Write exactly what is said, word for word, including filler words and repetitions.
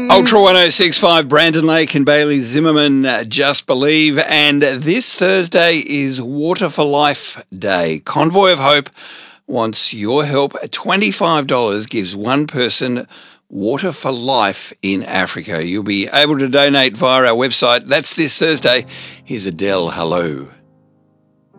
Ultra one oh six point five, Brandon Lake and Bailey Zimmerman, uh, Just Believe. And this Thursday is Water for Life Day. Convoy of Hope wants your help. twenty-five dollars gives one person water for life in Africa. You'll be able to donate via our website. That's this Thursday. Here's Adele. Hello.